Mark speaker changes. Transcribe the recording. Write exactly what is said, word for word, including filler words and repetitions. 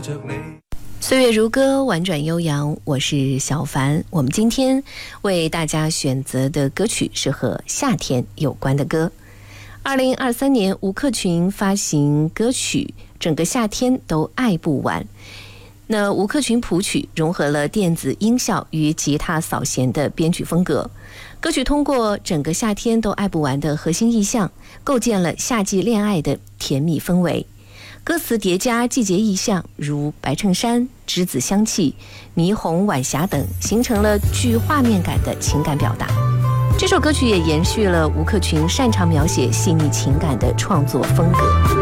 Speaker 1: 着你。
Speaker 2: 岁月如歌，婉转悠扬，我是小凡。我们今天为大家选择的歌曲是和夏天有关的歌。二零二三年，吴克群发行歌曲《整个夏天都爱不完》。那吴克群谱曲融合了电子音效与吉他扫弦的编曲风格，歌曲通过整个夏天都爱不完的核心意象，构建了夏季恋爱的甜蜜氛围。歌词叠加季节意象，如白衬衫、栀子香气、霓虹晚霞等，形成了具画面感的情感表达。这首歌曲也延续了吴克群擅长描写细腻情感的创作风格。